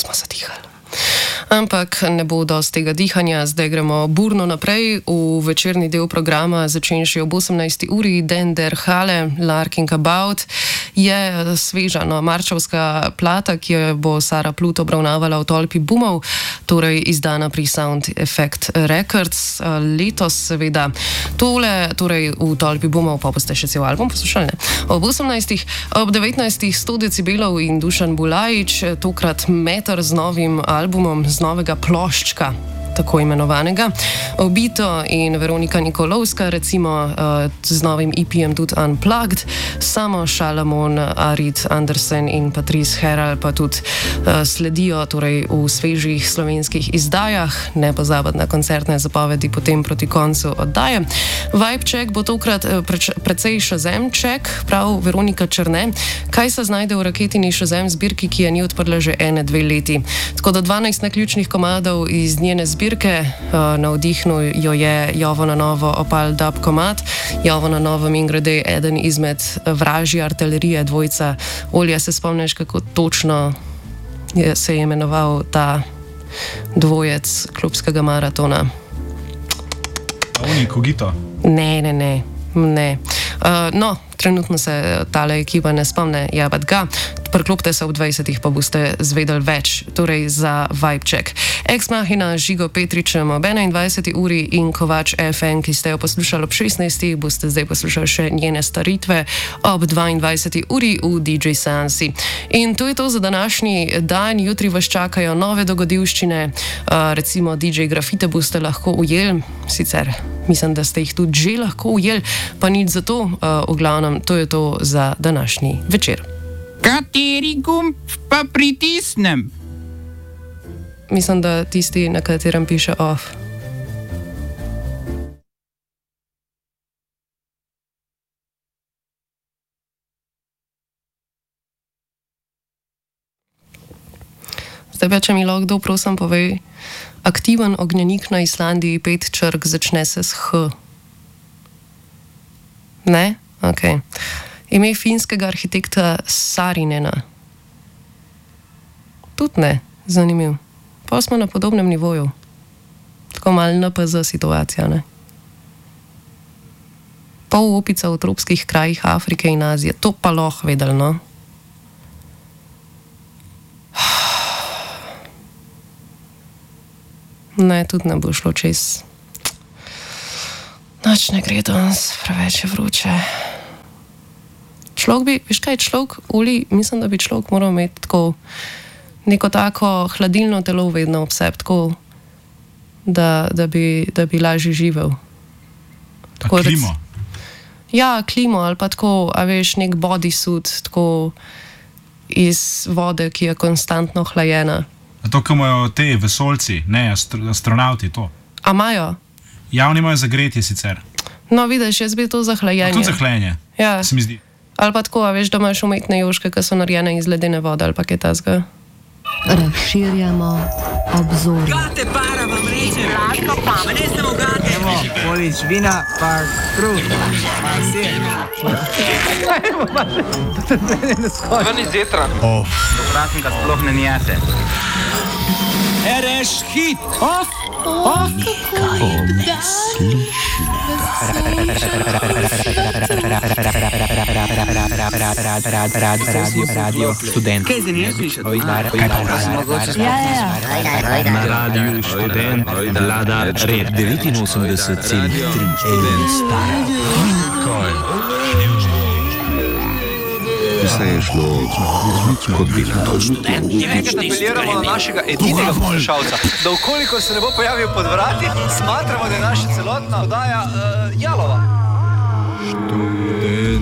smo zadihali. Ampak ne bo dosti tega dihanja, zdaj gremo burno naprej v večerni del programa, začenši ob 18. uri. Den der Halle, Larking About, je sveža marčevska plata, ki jo bo Sara Plut obravnavala v Tolpi bumov, torej izdana pri Sound Effect Records letos seveda. Tole, torej v Tolpi bumov, pa boste še cel album poslušali, ne? Ob 18. Ob 19. 100 decibelov in Dušan Bulajić, tokrat Meter z novim albumom, z novega ploščka, tako imenovanega. Obito in Veronika Nikolovska, recimo z novim EP-jem tudi Unplugged, samo Šalamon, Arid Andersen in Patrice Herald pa tudi sledijo torej v svežih slovenskih izdajah, ne pozabiti na koncertne zapovedi potem proti koncu oddaje. Vibe check bo tokrat precej Shazam check, prav Veronika Černe. Kaj se znajde v raketini Shazam zbirki, ki je ni odprla že 1-2 leti. Tako da 12 naključnih komadov iz njene zbirke, navdihnil jo je Jovo na novo Opal Dub komad, Jovo na novo mimogrede eden izmed Vražji artilerije dvojca. Olja, se spomniš, kako točno se je imenoval ta dvojec klubskega maratona? Oni, Kogito? Ne. No, trenutno se tale ekipa ne spomne, jabat ga. Priklopite se v 20, pa boste zvedeli več, torej za Vibe check. Ex Machina Žigo Petričem ob 21. uri in Kovač FM, ki ste jo poslušali ob 16. boste zdaj poslušali še njene staritve ob 22. uri v DJ Seansi. In to je to za današnji dan. Jutri vas čakajo nove dogodivščine, recimo DJ Grafite boste lahko ujeli, sicer mislim, da ste jih tudi že lahko ujeli, pa nič za to, v glavnem, to je to za današnji večer. Kateri gumb pa pritisnem? Mislim, da tisti, na katerem piše off. Zdaj pa, če mi lahko kdo, prosim, povej, aktiven ognjenik na Islandiji, 5 črk, začne se s H. Ne? Ok. Ime finskega arhitekta Sarinena. Tudi ne, zanimiv. Pa smo na podobnem nivoju. Tako malo NPZ situacija, ne? Pol opica v tropskih krajih Afrike in Azije. To pa lahko vedeli, no? Ne, tudi ne bo šlo čez. Noč ne gre danes, preveč je vroče. Človek bi, veš kaj, mislim, da bi človek moral imeti tako neko tako hladilno telo vedno ob sebi, tako, da bi lažje živel. Tako klimo? Ja, klimo, ali pa tako, a veš, nek bodysuit, tako iz vode, ki je konstantno hlajena. A to, ko imajo te vesoljci, ne, astronauti, to? A imajo? Ja, oni imajo zagretje sicer. No, vidiš, jaz bi to za hlajenje. Tudi za hlajenje, ja. Se mi zdi. Ali pa tako, a veš, da imaš umetne juške, ki so narejene iz ledene vode, ali pa kaj tazga. Razširjamo obzor. Gate para vam reče, lahko pa, ne samo gate. Evo, polič vina, pa kruh, pa sir. Evo, pa še. Ven iz jetra. Sovratnika sploh ne nijate. Ereš hit. Off. Radio študent. Kaj se nije slišati? Na radiju študent vlada red 89,3 Vse je šlo kot bi točno. Nekaj apeliramo na našega edinega poslušalca, da ukoliko se ne bo pojavil pod vrati, smatramo, da je naša celotna oddaja jalova.